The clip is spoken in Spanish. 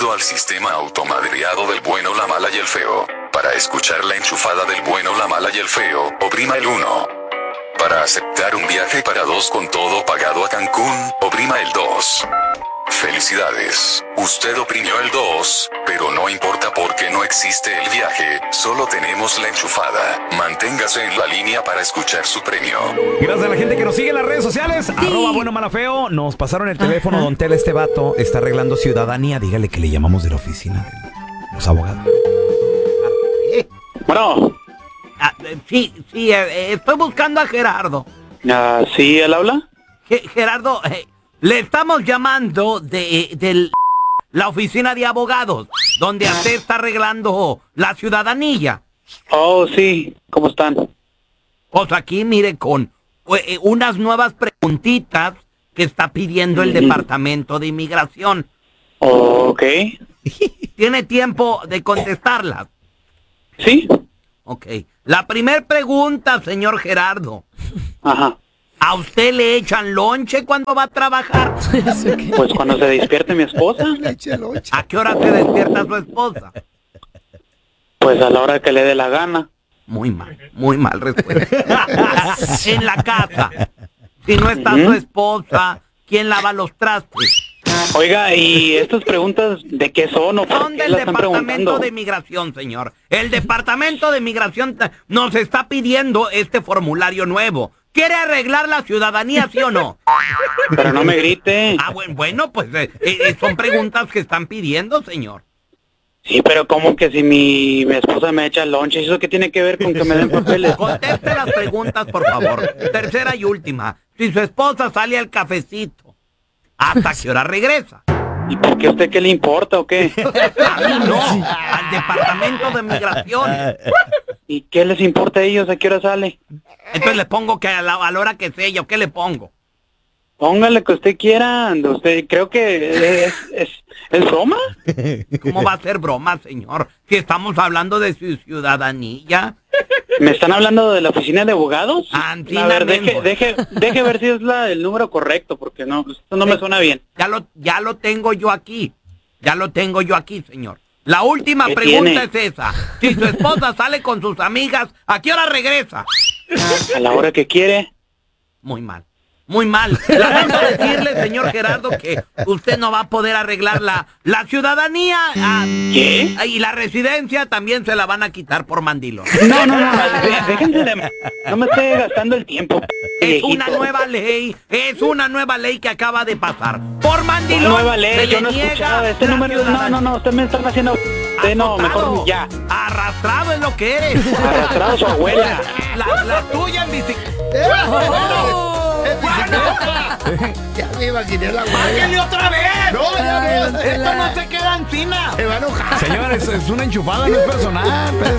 Bienvenido al sistema automadreado del bueno, la mala y el feo. Para escuchar la enchufada del bueno, la mala y el feo, oprima el 1. Para aceptar un viaje para 2 con todo pagado a Cancún, oprima el 2. Felicidades, usted oprimió el 2, pero no importa porque no existe el viaje, solo tenemos la enchufada. Manténgase en la línea para escuchar su premio. Gracias a la gente que nos sigue en las redes sociales, Sí. @bueno-mala-feo. Nos pasaron el teléfono, Don Tela, este vato está arreglando ciudadanía. Dígale que le llamamos de la oficina de los abogados. Bueno, Sí, estoy buscando a Gerardo. ¿sí él habla? Gerardo, le estamos llamando de la oficina de abogados, donde usted está arreglando la ciudadanía. Oh, sí, ¿cómo están? Pues aquí, mire, con unas nuevas preguntitas que está pidiendo el Departamento de Inmigración. Ok, ¿Tiene tiempo de contestarlas? sí, Ok. La primer pregunta, señor Gerardo. ajá. ¿A usted le echan lonche cuando va a trabajar? Pues cuando se despierte mi esposa, ¿A qué hora se despierta su esposa? pues a la hora que le dé la gana. Muy mal respuesta. En la casa, si no está su esposa, ¿quién lava los trastes? Oiga, ¿y estas preguntas de qué son o por Son qué del las están Departamento preguntando? de Migración, señor. El Departamento de Migración nos está pidiendo este formulario nuevo. ¿Quiere arreglar la ciudadanía, sí o no? Pero no me grite. Bueno, pues son preguntas que están pidiendo, señor. Sí, pero ¿cómo que si mi esposa me echa lonche? ¿Eso qué tiene que ver con que me den papeles? Conteste las preguntas, por favor. Tercera y última. Si su esposa sale al cafecito, ¿hasta qué hora regresa? ¿Y por qué a usted qué le importa o qué? A mí no, al Departamento de Migración. ¿Y qué les importa a ellos? ¿A qué hora sale? Entonces le pongo que a la hora que sea yo, ¿qué le pongo? Póngale que usted quiera. Usted creo que es broma. ¿Cómo va a ser broma, señor? Si estamos hablando de su ciudadanía. ¿Me están hablando de la oficina de abogados? Antina A ver, Mengo. deje ver si es el número correcto, porque no, esto no me suena bien. Ya lo tengo yo aquí. Ya lo tengo yo aquí, señor. La última ¿Qué pregunta tiene? es esa. Si su esposa sale con sus amigas, ¿a qué hora regresa? A la hora que quiere. Muy mal. Muy mal. Lamento decirle, señor Gerardo, que usted no va a poder arreglar la ciudadanía. ¿Qué? Y la residencia también se la van a quitar por mandilo. No, déjense de... No me esté gastando el tiempo. Es una viejito. nueva ley que acaba de pasar. Por mandilón. Nueva ley, se yo le no niega escuchaba este la número. ciudadanía. No, usted me están haciendo... no, Azotado. mejor ya. Arrastrado es lo que eres. Arrastrado a su abuela. La tuya en bicicleta. Ya me imaginé la ¡Páguenle otra vez! No, ya no. Esto no se queda encima. Se va a enojar. Señores, es una enchufada, no es personal.